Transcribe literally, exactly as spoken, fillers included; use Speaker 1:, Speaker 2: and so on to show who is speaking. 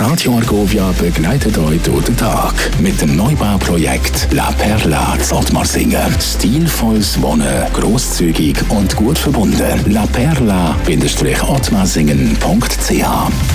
Speaker 1: Radio Argovia begleitet euch durch den Tag mit dem Neubauprojekt La Perla Ottmarsingen. Stilvolles Wohnen, grosszügig und gut verbunden. la perla Bindestrich ottmarsingen punkt c h